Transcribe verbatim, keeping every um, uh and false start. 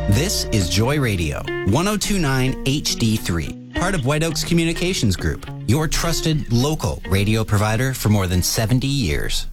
This is Joy Radio, ten twenty-nine H D three, part of White Oaks Communications Group, your trusted local radio provider for more than seventy years.